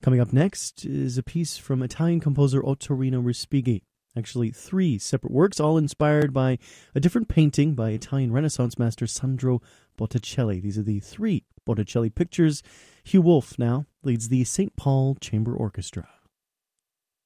Coming up next is a piece from Italian composer Ottorino Respighi. Actually, 3 separate works, all inspired by a different painting by Italian Renaissance master Sandro Botticelli. These are the 3 Botticelli pictures. Hugh Wolf now leads the St. Paul Chamber Orchestra.